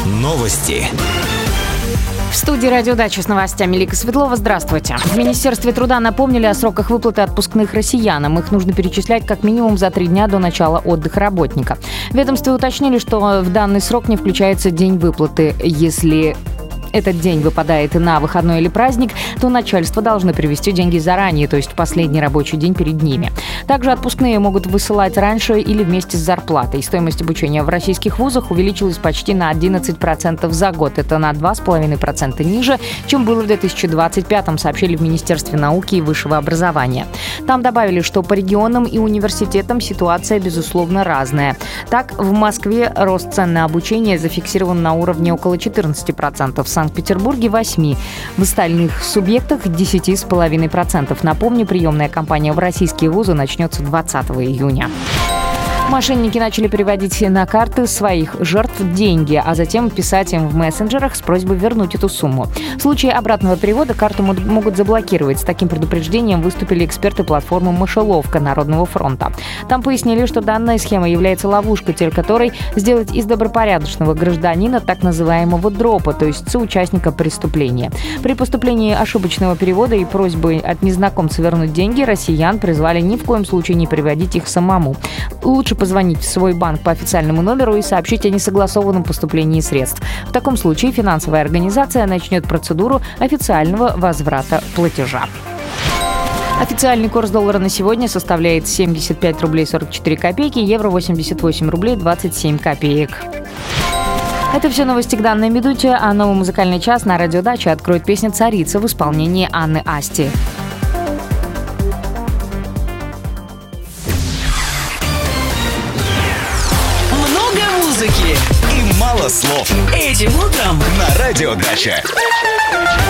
Новости. В студии «Радиодача» с новостями Лика Светлова. Здравствуйте. В Министерстве труда напомнили о сроках выплаты отпускных россиянам. Их нужно перечислять как минимум за 3 дня до начала отдыха работника. В ведомстве уточнили, что в данный срок не включается день выплаты. Если этот день выпадает на выходной или праздник, то начальство должно перевести деньги заранее, то есть в последний рабочий день перед ними. Также отпускные могут высылать раньше или вместе с зарплатой. Стоимость обучения в российских вузах увеличилась почти на 11% за год. Это на 2,5% ниже, чем было в 2025-м, сообщили в Министерстве науки и высшего образования. Там добавили, что по регионам и университетам ситуация, безусловно, разная. Так, в Москве рост цен на обучение зафиксирован на уровне около 14%, в Санкт-Петербурге 8%, в остальных субъектах 10,5%. Напомню, приемная кампания в российские вузы начнется 20 июня. Мошенники начали переводить на карты своих жертв деньги, а затем писать им в мессенджерах с просьбой вернуть эту сумму. В случае обратного перевода карту могут заблокировать. С таким предупреждением выступили эксперты платформы «Мышеловка» Народного фронта. Там пояснили, что данная схема является ловушкой, цель которой сделать из добропорядочного гражданина так называемого дропа, то есть соучастника преступления. При поступлении ошибочного перевода и просьбы от незнакомца вернуть деньги россиян призвали ни в коем случае не переводить их самому. Лучше позвонить в свой банк по официальному номеру и сообщить о несогласованном поступлении средств. В таком случае финансовая организация начнет процедуру официального возврата платежа. Официальный курс доллара на сегодня составляет 75 рублей 44 копейки, евро 88 рублей 27 копеек. Это все новости к данной минуте, а новый музыкальный час на «Радиодаче» откроет песня «Царица» в исполнении Анны Асти. И мало слов. Этим утром На «Радиодача».